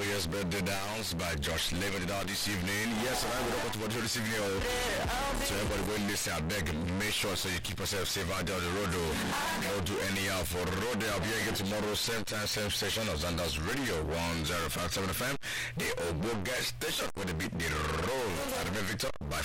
24 years birthday dance by Josh Levin this evening. Yes, and I will talk about this evening. So everybody go listen, I beg, make sure so you keep yourself safe out there on the road. Don't do anyhow for road. I'll be again tomorrow, same time, same station of Zanda's Radio 1057 FM. The Obo Gas Station with the beat the roll. I'm Victor.